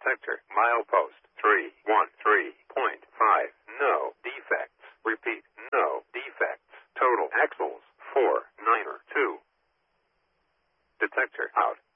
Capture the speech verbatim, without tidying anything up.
Detector. Milepost three one three point five. No defects. Repeat. No defects. Total axles four nine two. Detector out.